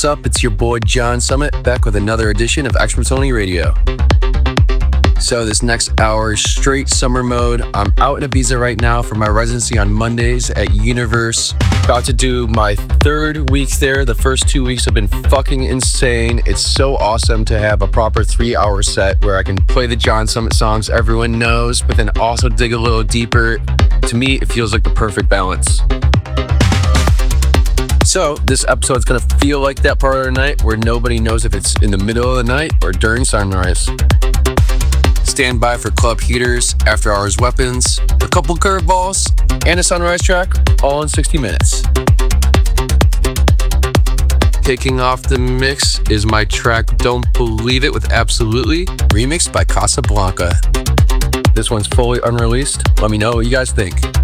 What's up? It's your boy John Summit back with another edition of Expert Only Radio. So this next hour is straight summer mode. I'm out in Ibiza right now for my residency on Mondays at Universe. About to do my third week there. The first 2 weeks have been fucking insane. It's so awesome to have a proper 3-hour set where I can play the John Summit songs everyone knows, but then also dig a little deeper. To me, it feels like the perfect balance. So this episode's gonna feel like that part of the night where nobody knows if it's in the middle of the night or during sunrise. Stand by for club heaters, after hours weapons, a couple curveballs, and a sunrise track, all in 60 minutes. Kicking off the mix is my track Don't Believe It with Absolutely, remixed by Casablanca. This one's fully unreleased. Let me know what you guys think.